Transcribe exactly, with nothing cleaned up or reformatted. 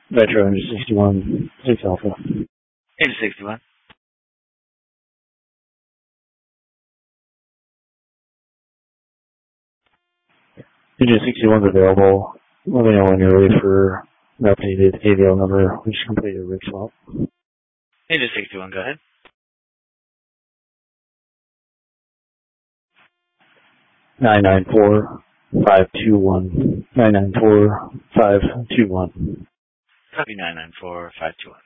Metro Engine sixty-one, six Alpha. Engine sixty-one. Engine sixty-one's available. Let me know when you're ready for an updated A V L number. We just completed a rig swap. Engine sixty-one, go ahead. nine nine four, five two one. nine nine four, five two one. Copy nine nine four, five two one.